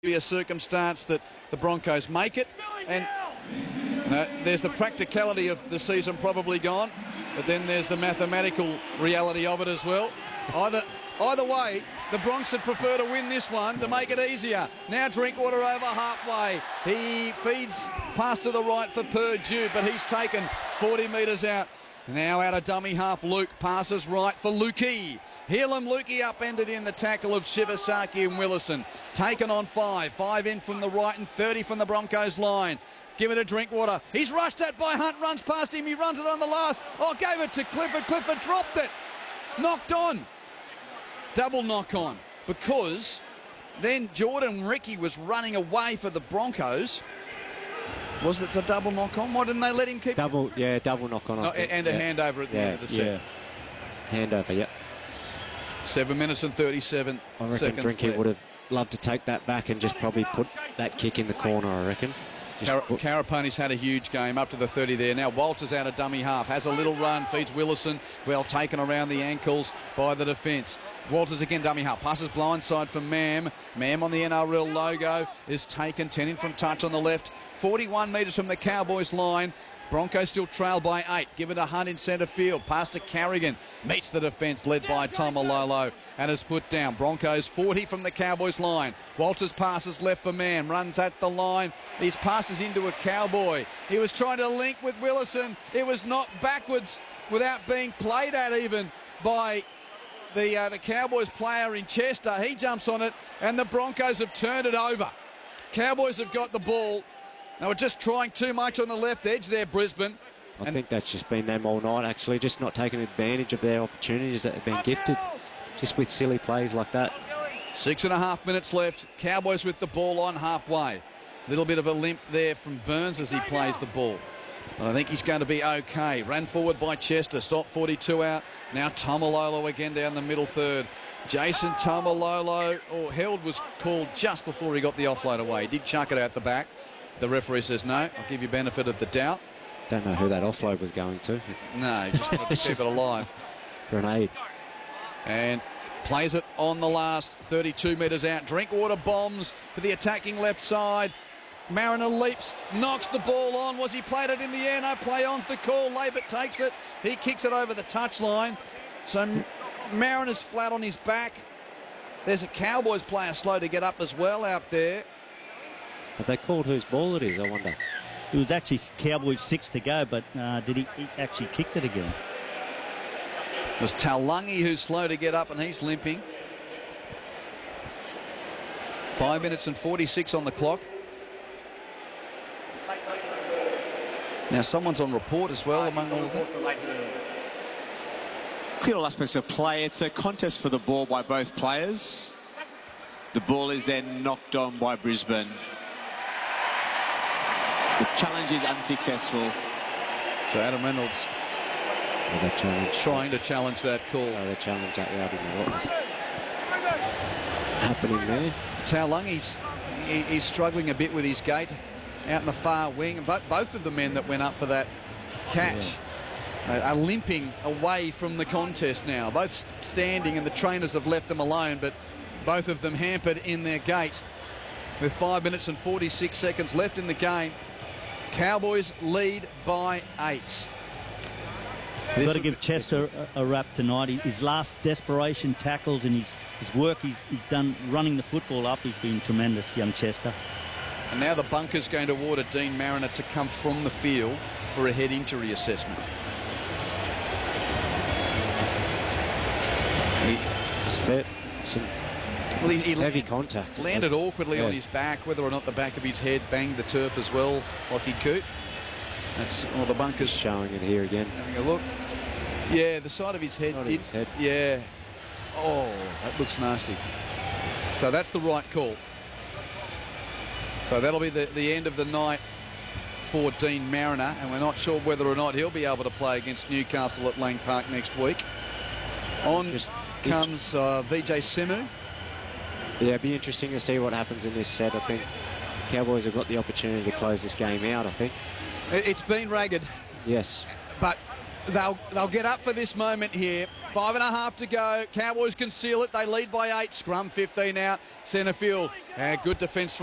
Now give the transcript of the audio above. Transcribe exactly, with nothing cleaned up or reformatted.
be a circumstance that the Broncos make it, and uh, there's the practicality of the season probably gone, but then there's the mathematical reality of it as well. Either either way, the Bronx would prefer to win this one to make it easier. Now Drinkwater over halfway. He feeds pass to the right for Purdue, but he's taken forty metres out. Now out of dummy half, Luke passes right for Lukey. Helam Lukey upended in the tackle of Shibasaki and Willison. Taken on five. Five in from the right and thirty from the Broncos line. Give it to Drinkwater. He's rushed at by Hunt, runs past him. He runs it on the last. Oh, gave it to Clifford. Clifford dropped it. Knocked on. Double knock on. Because then Jordan Ricky was running away for the Broncos. Was it the double knock on? Why didn't they let him keep double? It? Yeah, double knock on. No, and a yeah. handover at the yeah, end of the set. Yeah. Handover, yep. Seven minutes and thirty-seven I reckon seconds Drinky left. would have loved to take that back and just probably put that kick in the corner, I reckon. Car Caraponi's had a huge game up to the thirty there. Now Walters out of dummy half, has a little run, feeds Willison, well taken around the ankles by the defence. Walters again dummy half, passes blindside for Mam. Mam on the N R L logo is taken, ten in from touch on the left, forty-one metres from the Cowboys line. Broncos still trail by eight. Give it a Hunt in centre field. Pass to Carrigan. Meets the defence led by Tomalolo and is put down. Broncos forty from the Cowboys line. Walters passes left for Mann. Runs at the line. These passes into a Cowboy. He was trying to link with Willison. It was knocked backwards without being played at even by the, uh, the Cowboys player in Chester. He jumps on it and the Broncos have turned it over. Cowboys have got the ball. They were just trying too much on the left edge there, Brisbane. I and think that's just been them all night, actually, just not taking advantage of their opportunities that have been gifted, just with silly plays like that. Six and a half minutes left. Cowboys with the ball on halfway. Little bit of a limp there from Burns as he plays the ball. But I think he's going to be okay. Ran forward by Chester. Stop forty-two out. Now Tomalolo again down the middle third. Jason Tomalolo, oh, held was called just before he got the offload away. He did chuck it out the back. The referee says, no, I'll give you benefit of the doubt. Don't know who that offload was going to. No, he just wanted to keep it alive. Grenade. And plays it on the last thirty-two metres out. Drinkwater bombs for the attacking left side. Mariner leaps, knocks the ball on. Was he played it in the air? No, play on's the call. Labert takes it. He kicks it over the touchline. So Mariner's flat on his back. There's a Cowboys player slow to get up as well out there. Have they called whose ball it is, I wonder? It was actually Cowboys six to go, but uh, did he, he actually kicked it again? It was Taulagi who's slow to get up and he's limping. Five minutes and forty-six on the clock. Now someone's on report as well among all of them. Clear all aspects of play. It's a contest for the ball by both players. The ball is then knocked on by Brisbane. The challenge is unsuccessful. So Adam Reynolds trying to challenge that call. Oh, they challenged that. Yeah, I didn't know what was happening there. Taulagi's he, he's struggling a bit with his gait out in the far wing. And both, both of the men that went up for that catch yeah. are, are limping away from the contest now. Both standing and the trainers have left them alone, but both of them hampered in their gait. With five minutes and forty-six seconds left in the game, Cowboys lead by eight. We've got to give Chester a, a rap tonight. His last desperation tackles and his, his work he's, he's done running the football up has been tremendous, young Chester. And now the bunker's going to order Dean Mariner to come from the field for a head injury assessment. He, it's fair. Some well, he, he heavy land, contact. Landed awkwardly yeah. on his back, whether or not the back of his head banged the turf as well, Lockie Coote. That's well, the bunker's showing it here again. Having a look. Yeah, the side of his head Not did. His head. Yeah. Oh, that looks nasty. So that's the right call. So that'll be the, the end of the night for Dean Mariner, and we're not sure whether or not he'll be able to play against Newcastle at Lang Park next week. On Just, comes uh, V J Semu. Yeah, it'd be interesting to see what happens in this set. I think Cowboys have got the opportunity to close this game out, I think. It's been ragged. Yes. But they'll, they'll get up for this moment here. Five and a half to go. Cowboys can seal it. They lead by eight. Scrum fifteen out. Centre field. Uh, good defence from